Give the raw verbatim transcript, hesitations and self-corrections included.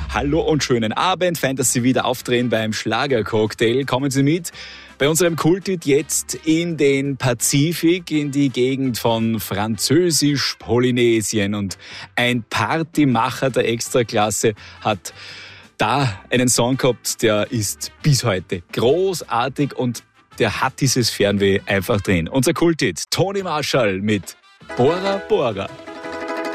Hallo und schönen Abend. Fein, dass Sie wieder aufdrehen beim Schlagercocktail. Kommen Sie mit bei unserem Kulthit jetzt in den Pazifik, in die Gegend von Französisch-Polynesien. Und ein Partymacher der Extraklasse hat da einen Song gehabt, der ist bis heute großartig und der hat dieses Fernweh einfach drin. Unser Kulthit, Toni Marshall mit Bora Bora.